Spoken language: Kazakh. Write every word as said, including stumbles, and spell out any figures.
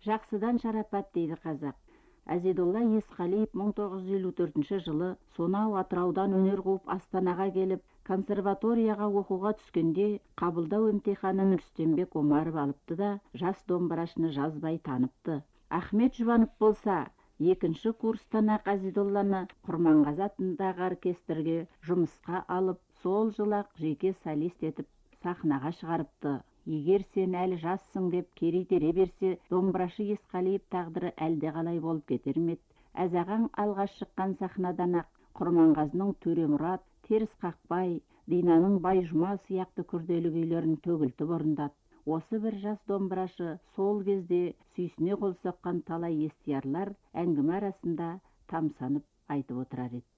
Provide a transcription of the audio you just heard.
Жақсыдан шарапат дейді қазақ. Әзидолла Есқалиев мың тоғыз жүз елу төртінші жылы сонау Атыраудан өнер қуып Астанаға келіп, консерваторияға оқуға түскенде қабылдау емтиханын Рүстембек Омаров алыпты да, жас домбырашыны жазбай таныпты. Ахмет Жұбанов болса, екінші курстан-ақ Әзидолланы Құрманғазы атындағы оркестрге жұмысқа алып, сол жылақ жеке солист етіп сахнаға шығарыпты. Егер сен әлі жассың деп керейтере берсе, домбырашы Есқалиев тағдыры әлде қалай болып кетер ме еді? Әзағаң алғаш шыққан сахнадан-ақ Құрманғазының Төремұрат, Теріс Қақпай, Динаның Байжұма сияқты күрделі күйлерін төгілтіп орындады. Осы бір жас домбырашы сол кезде сүйсіне қол соққан талай естиярлар әңгіме арасында тамсанып айтып отырар еді.